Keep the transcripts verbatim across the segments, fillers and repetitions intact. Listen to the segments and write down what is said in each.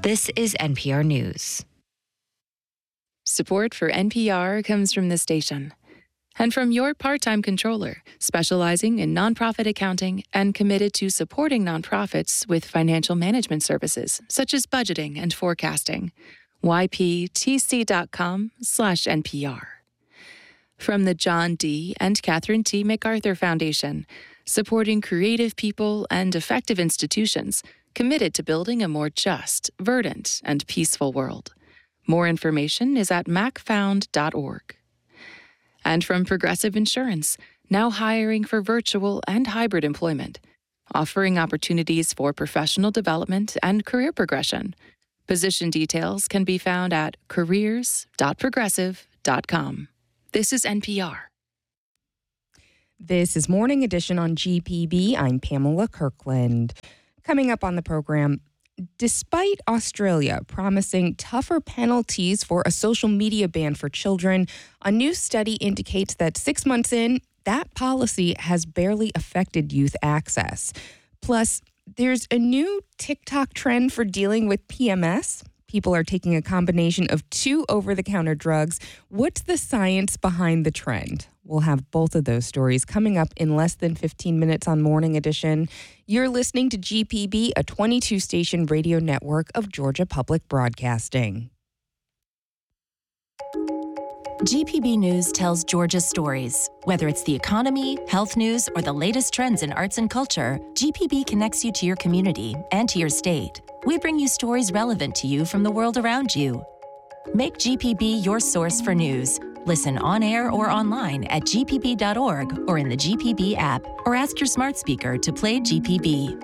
This is N P R News. Support for N P R comes from this station and from your part-time controller, specializing in nonprofit accounting and committed to supporting nonprofits with financial management services, such as budgeting and forecasting. y p t c dot com slash N P R. From the John D. and Catherine T. MacArthur Foundation, supporting creative people and effective institutions committed to building a more just, verdant, and peaceful world. More information is at mac found dot org. And from Progressive Insurance, now hiring for virtual and hybrid employment, offering opportunities for professional development and career progression. Position details can be found at careers dot progressive dot com. This is N P R. This is Morning Edition on G P B. I'm Pamela Kirkland. Coming up on the program, despite Australia promising tougher penalties for a social media ban for children, a new study indicates that six months in, that policy has barely affected youth access. Plus, there's a new TikTok trend for dealing with P M S. People are taking a combination of two over-the-counter drugs. What's the science behind the trend? We'll have both of those stories coming up in less than fifteen minutes on Morning Edition. You're listening to G P B, a twenty-two station radio network of Georgia Public Broadcasting. G P B News tells Georgia's stories. Whether it's the economy, health news, or the latest trends in arts and culture, G P B connects you to your community and to your state. We bring you stories relevant to you from the world around you. Make G P B your source for news. Listen on air or online at g p b dot org or in the G P B app, or ask your smart speaker to play G P B.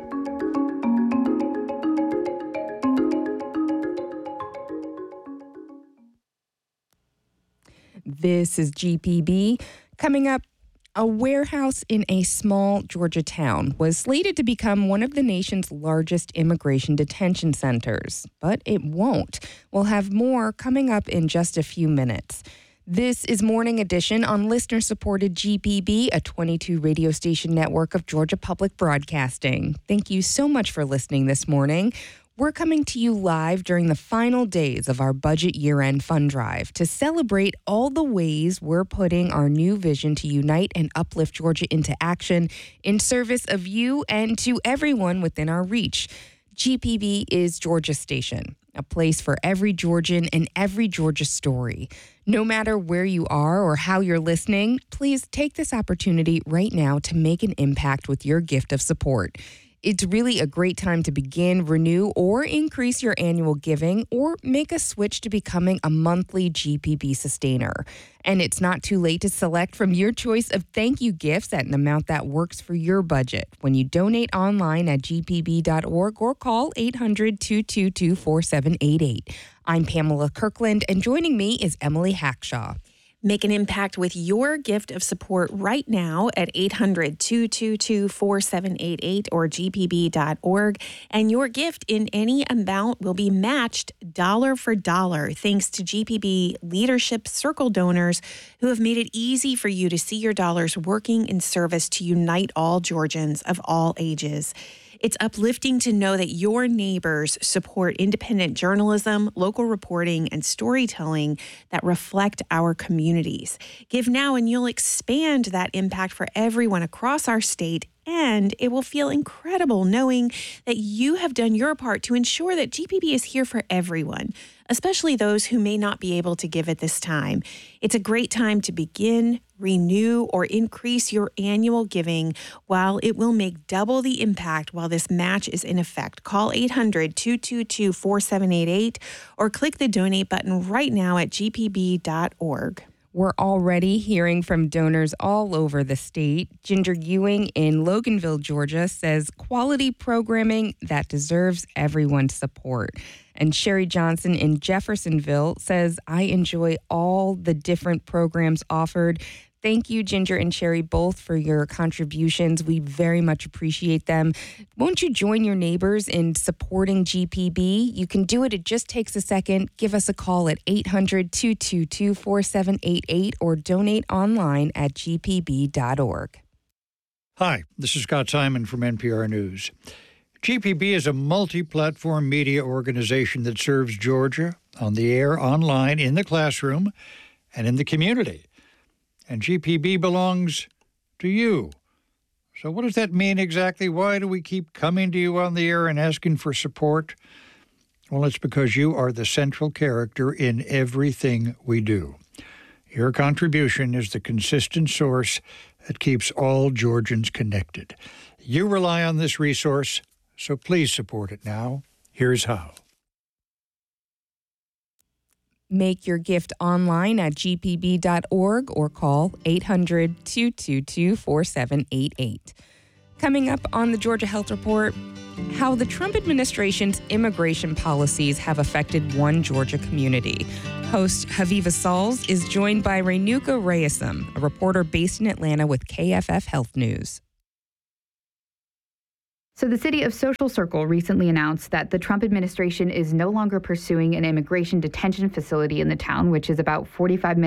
This is G P B. Coming up, a warehouse in a small Georgia town was slated to become one of the nation's largest immigration detention centers, but it won't. We'll have more coming up in just a few minutes. This is Morning Edition on listener-supported G P B, a twenty-two radio station network of Georgia Public Broadcasting. Thank you so much for listening this morning. We're coming to you live during the final days of our budget year-end fund drive to celebrate all the ways we're putting our new vision to unite and uplift Georgia into action in service of you and to everyone within our reach. G P B is Georgia Station, a place for every Georgian and every Georgia story. No matter where you are or how you're listening, please take this opportunity right now to make an impact with your gift of support. It's really a great time to begin, renew, or increase your annual giving, or make a switch to becoming a monthly G P B sustainer. And it's not too late to select from your choice of thank you gifts at an amount that works for your budget when you donate online at g p b dot org or call eight hundred, two two two, four seven eight eight. I'm Pamela Kirkland, and joining me is Emily Hackshaw. Make an impact with your gift of support right now at eight hundred, two two two, four seven eight eight or g p b dot org. And your gift in any amount will be matched dollar for dollar thanks to G P B Leadership Circle donors who have made it easy for you to see your dollars working in service to unite all Georgians of all ages. It's uplifting to know that your neighbors support independent journalism, local reporting, and storytelling that reflect our communities. Give now and you'll expand that impact for everyone across our state, and it will feel incredible knowing that you have done your part to ensure that G P B is here for everyone, especially those who may not be able to give at this time. It's a great time to begin, renew, or increase your annual giving while it will make double the impact while this match is in effect. Call eight hundred, two two two, four seven eight eight or click the donate button right now at g p b dot org. We're already hearing from donors all over the state. Ginger Ewing in Loganville, Georgia, says quality programming that deserves everyone's support. And Sherry Johnson in Jeffersonville says, I enjoy all the different programs offered. Thank you, Ginger and Sherry, both for your contributions. We very much appreciate them. Won't you join your neighbors in supporting G P B? You can do it. It just takes a second. Give us a call at eight hundred, two two two, four seven eight eight or donate online at g p b dot org. Hi, this is Scott Simon from N P R News. G P B is a multi-platform media organization that serves Georgia on the air, online, in the classroom, and in the community. And G P B belongs to you. So what does that mean exactly? Why do we keep coming to you on the air and asking for support? Well, it's because you are the central character in everything we do. Your contribution is the consistent source that keeps all Georgians connected. You rely on this resource, so please support it now. Here's how. Make your gift online at g p b dot org or call eight hundred, two two two, four seven eight eight. Coming up on the Georgia Health Report, how the Trump administration's immigration policies have affected one Georgia community. Host Haviva Sauls is joined by Renuka Reyesam, a reporter based in Atlanta with K F F Health News. So the city of Social Circle recently announced that the Trump administration is no longer pursuing an immigration detention facility in the town, which is about forty-five minutes